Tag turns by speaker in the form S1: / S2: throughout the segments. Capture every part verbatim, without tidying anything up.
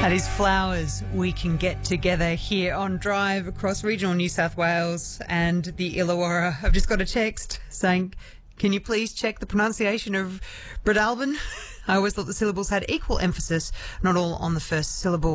S1: That is Flowers We Can Get Together here on Drive across regional New South Wales and the Illawarra. I've just got a text saying, can you please check the pronunciation of Breadalbane? I always thought the syllables had equal emphasis, not all on the first syllable.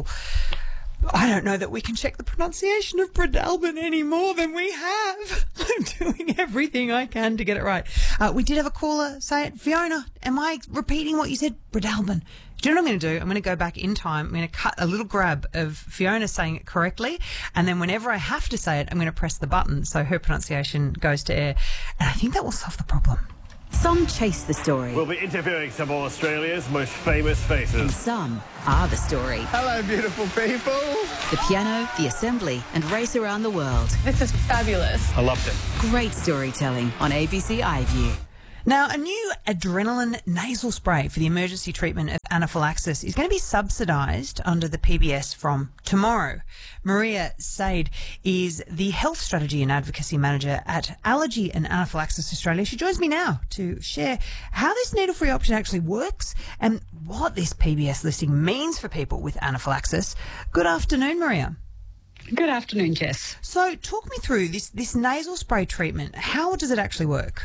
S1: I don't know that we can check the pronunciation of Breadalbane any more than we have. I'm doing everything I can to get it right. Uh, we did have a caller say it. Fiona, am I repeating what you said? Breadalbane. Do you know what I'm going to do? I'm going to go back in time. I'm going to cut a little grab of Fiona saying it correctly, and then whenever I have to say it, I'm going to press the button so her pronunciation goes to air. And I think that will solve the problem.
S2: Some chase the story.
S3: We'll be interviewing some of Australia's most famous faces.
S2: And some are the story.
S4: Hello, beautiful people.
S2: The piano, the assembly, and race around the world.
S5: This is fabulous.
S3: I loved it.
S2: Great storytelling on A B C iView.
S1: Now, a new adrenaline nasal spray for the emergency treatment of anaphylaxis is going to be subsidised under the P B S from tomorrow. Maria Said is the Health Strategy and Advocacy Manager at Allergy and Anaphylaxis Australia. She joins me now to share how this needle-free option actually works and what this P B S listing means for people with anaphylaxis. Good afternoon, Maria.
S5: Good afternoon, Jess.
S1: So talk me through this, this nasal spray treatment. How does it actually work?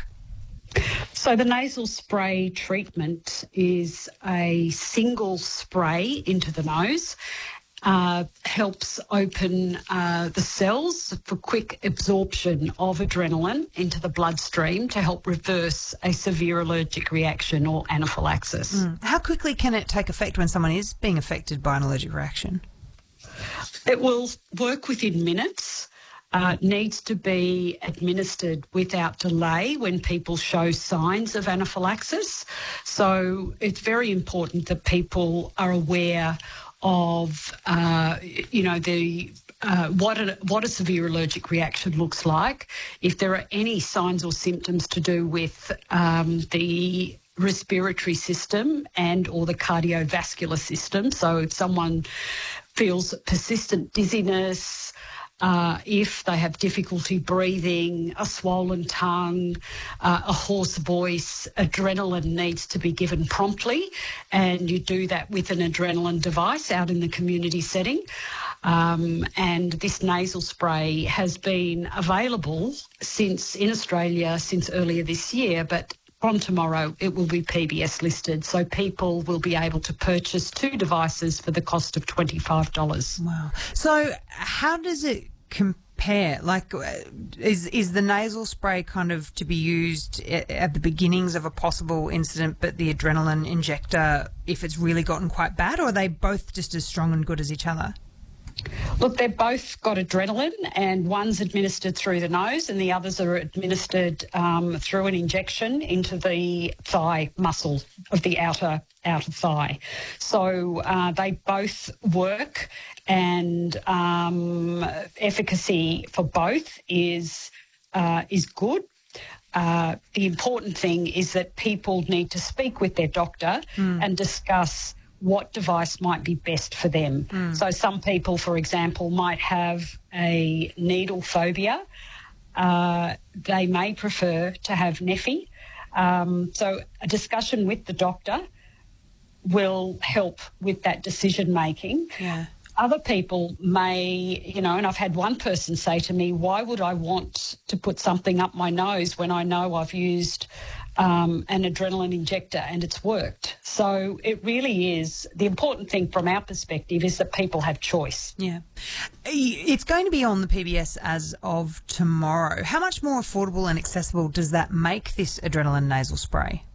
S5: So the nasal spray treatment is a single spray into the nose, uh, helps open uh, the cells for quick absorption of adrenaline into the bloodstream to help reverse a severe allergic reaction or anaphylaxis.
S1: Mm. How quickly can it take effect when someone is being affected by an allergic reaction?
S5: It will work within minutes. Uh, needs to be administered without delay when people show signs of anaphylaxis. So it's very important that people are aware of, uh, you know, the uh, what a, what a severe allergic reaction looks like. If there are any signs or symptoms to do with um, the respiratory system and or the cardiovascular system. So if someone feels persistent dizziness, Uh, if they have difficulty breathing, a swollen tongue, uh, a hoarse voice, adrenaline needs to be given promptly, and you do that with an adrenaline device out in the community setting. Um, and this nasal spray has been available since in Australia since earlier this year, but from tomorrow it will be P B S listed, so people will be able to purchase two devices for the cost of twenty-five dollars.
S1: Wow. So how does it compare? Like, is is the nasal spray kind of to be used at the beginnings of a possible incident, but the adrenaline injector if it's really gotten quite bad, or are they both just as strong and good as each other?
S5: Look, they've both got adrenaline, and one's administered through the nose and the others are administered um, through an injection into the thigh muscle of the outer outer thigh. So uh, they both work, and um, efficacy for both is uh, is good. Uh, the important thing is that people need to speak with their doctor mm. and discuss what device might be best for them. Mm. So some people, for example, might have a needle phobia. Uh, they may prefer to have Neffy. Um, so a discussion with the doctor will help with that decision making.
S1: Yeah.
S5: Other people may, you know, and I've had one person say to me, why would I want to put something up my nose when I know I've used um, an adrenaline injector and it's worked? So it really is, the important thing from our perspective is that people have choice.
S1: Yeah. It's going to be on the P B S as of tomorrow. How much more affordable and accessible does that make this adrenaline nasal spray?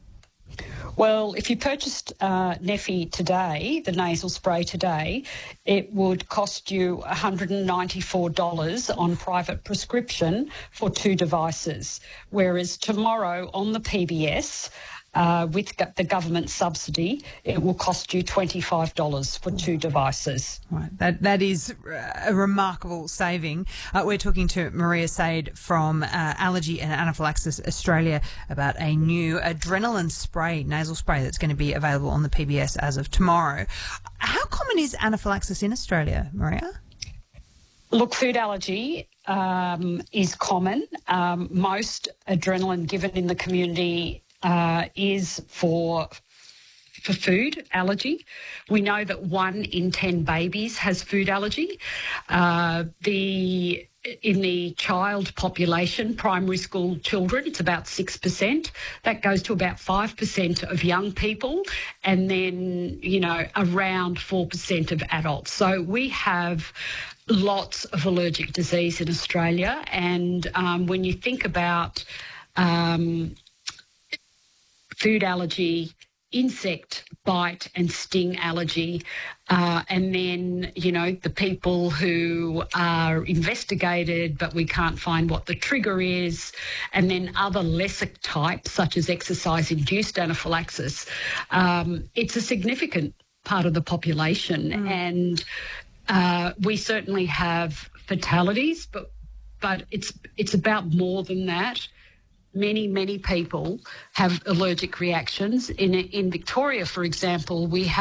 S5: Well, if you purchased uh, Neffy today, the nasal spray today, it would cost you one hundred ninety-four dollars on private prescription for two devices, whereas tomorrow on the P B S, uh, with the government subsidy, it will cost you twenty-five dollars for two devices.
S1: Right, that that is a remarkable saving. Uh, we're talking to Maria Said from uh, Allergy and Anaphylaxis Australia about a new adrenaline spray, nasal spray that's going to be available on the P B S as of tomorrow. How common is anaphylaxis in Australia, Maria?
S5: Look, food allergy um, is common. Um, most adrenaline given in the community uh, is for for food allergy. We know that one in ten babies has food allergy. Uh, the in the child population, primary school children, it's about six percent. That goes to about five percent of young people, and then, you know, around four percent of adults. So we have lots of allergic disease in Australia. And um, when you think about um, food allergy, insect bite and sting allergy, uh, and then, you know, the people who are investigated but we can't find what the trigger is, and then other lesser types such as exercise-induced anaphylaxis. Um, it's a significant part of the population, mm. and uh, we certainly have fatalities, but but it's it's about more than that. Many, many people have allergic reactions. In in Victoria, for example, we have